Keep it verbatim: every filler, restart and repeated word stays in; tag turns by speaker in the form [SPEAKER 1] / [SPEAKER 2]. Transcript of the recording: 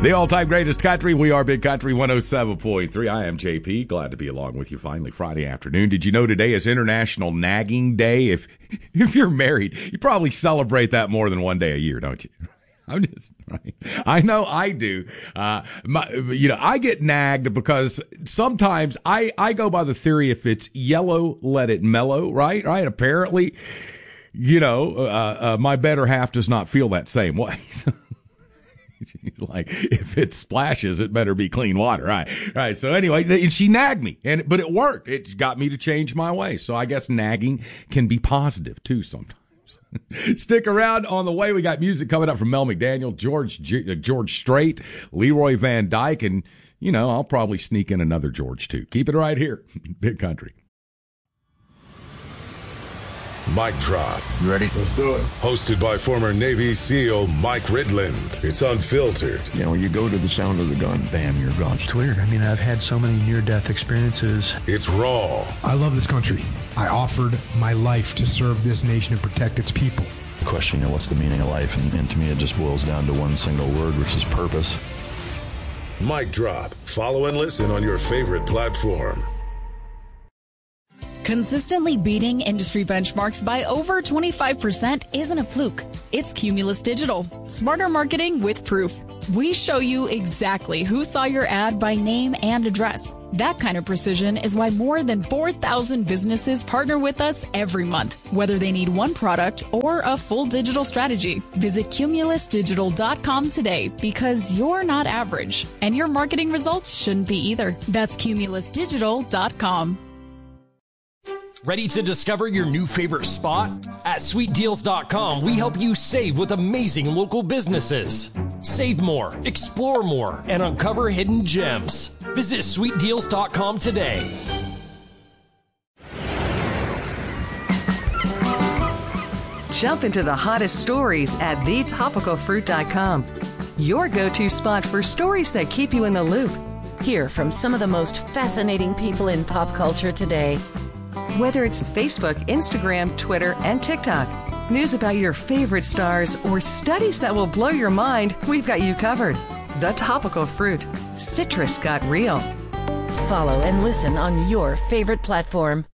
[SPEAKER 1] The all-time greatest country. We are Big Country one oh seven point three. I am J P. Glad to be along with you finally Friday afternoon. Did you know today is International Nagging Day? If if you're married, you probably celebrate that more than one day a year, don't you? I'm just, right? I know I do. Uh, my, you know, I get nagged because sometimes I, I go by the theory, if it's yellow, let it mellow, right? Right? Apparently, you know, uh, uh, my better half does not feel that same way. She's like, if it splashes, it better be clean water. Right. Right. So anyway, she nagged me, and but it worked. It got me to change my way. So I guess nagging can be positive too sometimes. Stick around. On the way, we got music coming up from Mel McDaniel, George G- George Strait, Leroy Van Dyke, and, you know, I'll probably sneak in another George, too. Keep it right here. Big Country.
[SPEAKER 2] Mic Drop.
[SPEAKER 3] You ready?
[SPEAKER 2] Let's do it. Hosted by former Navy SEAL Mike Ridland. It's unfiltered.
[SPEAKER 3] You know, when you go to the sound of the gun, bam, you're gone.
[SPEAKER 4] It's weird. I mean, I've had so many near-death experiences.
[SPEAKER 2] It's raw.
[SPEAKER 5] I love this country. I offered my life to serve this nation and protect its people.
[SPEAKER 3] Question, you know, what's the meaning of life? And, and to me, it just boils down to one single word, which is purpose.
[SPEAKER 2] Mic Drop. Follow and listen on your favorite platform.
[SPEAKER 6] Consistently beating industry benchmarks by over twenty-five percent isn't a fluke. It's Cumulus Digital. Smarter marketing with proof. We show you exactly who saw your ad by name and address. That kind of precision is why more than four thousand businesses partner with us every month, whether they need one product or a full digital strategy. Visit cumulus digital dot com today, because you're not average, and your marketing results shouldn't be either. That's cumulus digital dot com.
[SPEAKER 7] Ready to discover your new favorite spot? At sweet deals dot com, we help you save with amazing local businesses. Save more, explore more, and uncover hidden gems. Visit sweet deals dot com today.
[SPEAKER 8] Jump into the hottest stories at the topical fruit dot com. Your go-to spot for stories that keep you in the loop.
[SPEAKER 9] Hear from some of the most fascinating people in pop culture today.
[SPEAKER 8] Whether it's Facebook, Instagram, Twitter, and TikTok, news about your favorite stars, or studies that will blow your mind, we've got you covered. The Topical Fruit. Citrus got real.
[SPEAKER 9] Follow and listen on your favorite platform.